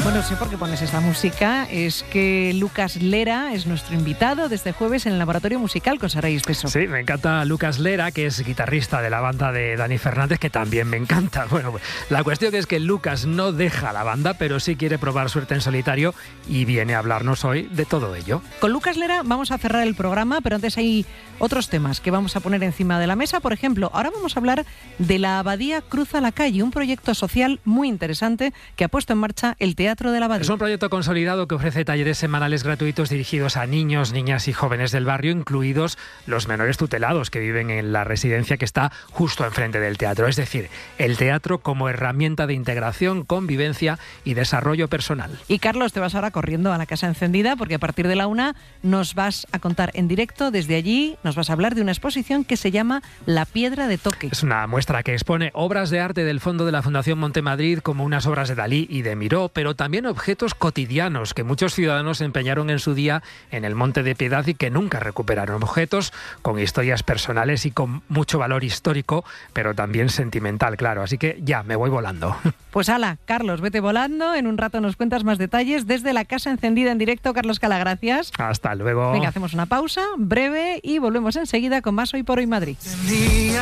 Bueno, sé por qué pones esta música. Es que Lucas Lera es nuestro invitado de este jueves en el Laboratorio Musical con Saray Espeso. Sí, me encanta Lucas Lera, que es guitarrista de la banda de Dani Fernández, que también me encanta. Bueno, la cuestión es que Lucas no deja la banda, pero sí quiere probar suerte en solitario y viene a hablarnos hoy de todo ello. Con Lucas Lera vamos a cerrar el programa, pero antes hay otros temas que vamos a poner encima de la mesa. Por ejemplo, ahora vamos a hablar de la Abadía Cruza la Calle, un proyecto social muy interesante que ha puesto en marcha el Teatro de la Abadía. Es un proyecto consolidado que ofrece talleres semanales gratuitos dirigidos a niños, niñas y jóvenes del barrio, incluidos los menores tutelados que viven en la residencia que está justo enfrente del teatro. Es decir, el teatro como herramienta de integración, convivencia y desarrollo personal. Y Carlos, te vas ahora corriendo a la Casa Encendida porque a partir de la 1 nos vas a contar en directo desde allí, nos vas a hablar de una exposición que se llama La Piedra de Toque. Es una muestra que expone obras de arte del fondo de la Fundación Montemadrid, como unas obras de Dalí y de Miró, pero también objetos cotidianos que muchos ciudadanos empeñaron en su día en el Monte de Piedad y que nunca recuperaron. Objetos con historias personales y con mucho valor histórico, pero también sentimental, claro. Así que ya, me voy volando. Pues ala, Carlos, vete volando. En un rato nos cuentas más detalles desde la Casa Encendida en directo. Carlos Cala, gracias. Hasta luego. Venga, hacemos una pausa breve y volvemos enseguida con más Hoy por Hoy Madrid.